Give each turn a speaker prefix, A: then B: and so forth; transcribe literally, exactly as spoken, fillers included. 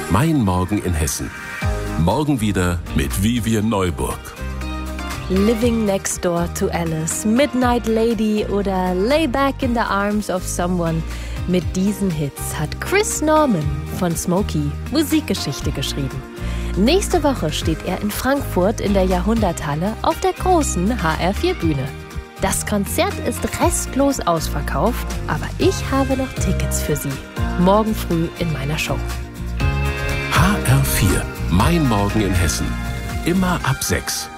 A: Mein Morgen in Hessen. Morgen wieder mit Vivian Neuburg.
B: Living Next Door to Alice, Midnight Lady oder Lay Back in the Arms of Someone. Mit diesen Hits hat Chris Norman von Smokey Musikgeschichte geschrieben. Nächste Woche steht er in Frankfurt in der Jahrhunderthalle auf der großen H R vier Bühne. Das Konzert ist restlos ausverkauft, aber ich habe noch Tickets für Sie. Morgen früh in meiner Show.
A: H R vier, Mein Morgen in Hessen. Immer ab sechs.